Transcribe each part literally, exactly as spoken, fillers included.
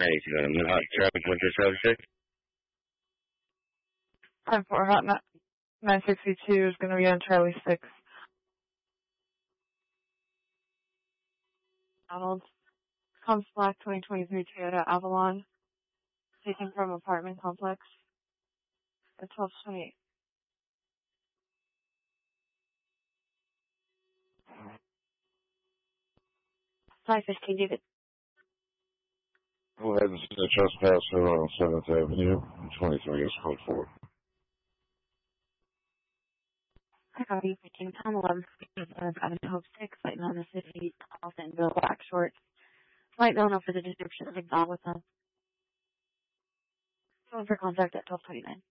ninety-two, and then hot traffic, winter Charlie six. Time for hot nine sixty-two is going to be on Charlie six. Donald. Comes Black twenty twenty-three Toyota Avalon. Taken from apartment complex at twelve twenty-eight. five fifteen, David. Go ahead and see the trespasser on seventh Avenue, twenty-three is code four. I copy, fifteen, Tom eleven, Avenue Hope six, Light Mountain City, Austin, Bill Black Shorts. Light Mountain for the description of Exxon with them. Phone for contact at twelve twenty-nine.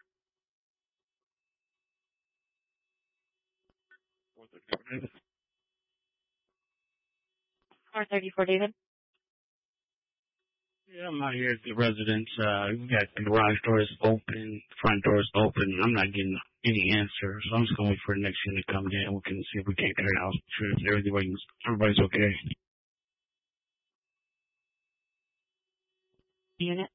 four thirty-four, David. Yeah, I'm out here at the residence. Uh, we got the garage doors open, front doors open. I'm not getting any answers, so I'm just going to wait for the next unit to come in. We can see if we can't get it out. Sure, if everybody's, everybody's okay. Unit.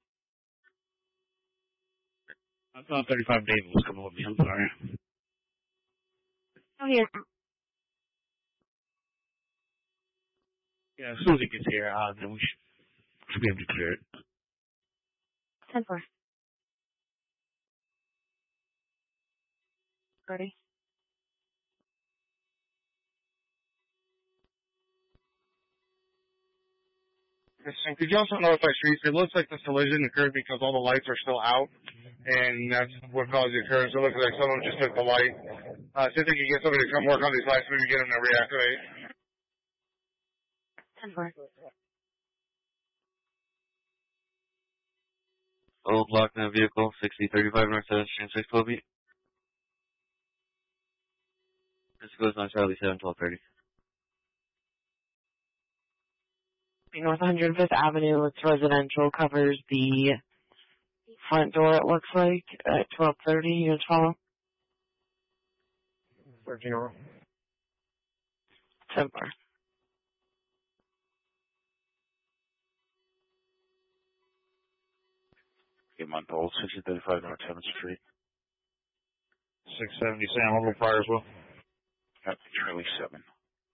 I thought thirty-five David was coming with me. I'm sorry. Oh, here. Yeah, as soon as it gets here, uh, then we should, should be able to clear it. ten four. Ready? Could you also notify streets? It looks like the collision occurred because all the lights are still out, and that's what caused the occurrence. It looks like someone just took the light. Uh, see if they can get somebody to come work on these lights, maybe get them to reactivate. ten four. Old block nine vehicle, sixty thirty-five North seventh Street, six twelve feet. This goes on Charlie seven, twelve thirty. North one hundred fifth Avenue, it's residential, covers the front door, it looks like, at twelve thirty, units follow. thirteen oral. ten four. Get my gold, sixty thirty-five North seventh Street. six seventy Sam, over Priorsville. Yep, Charlie seven.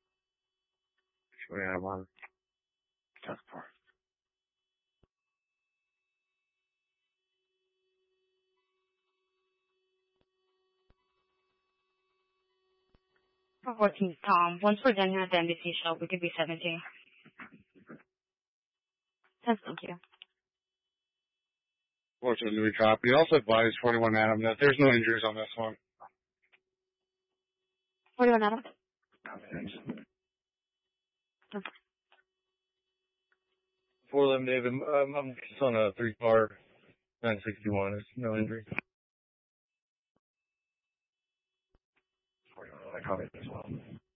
We have one. ten four. four fourteen, Tom. Once we're done here at the N B C show, we could be seventeen. Yes, thank you. Fortunately, we copy. Also advised forty-one Adam that there's no injuries on this one. forty-one Adam. four eleven David, um, I'm just on a three car nine sixty-one. There's no injury. I copy as well.